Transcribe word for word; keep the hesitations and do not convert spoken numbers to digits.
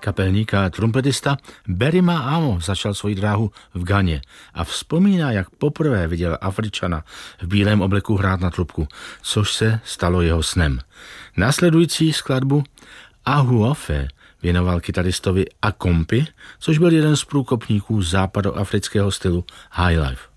Kapelník a trumpetista Barry Ma Amo začal svoji dráhu v Ghaně a vzpomíná, jak poprvé viděl Afričana v bílém obleku hrát na trubku, což se stalo jeho snem. Následující skladbu Ahuofe věnoval kytaristovi Akompi, což byl jeden z průkopníků západoafrického stylu Highlife.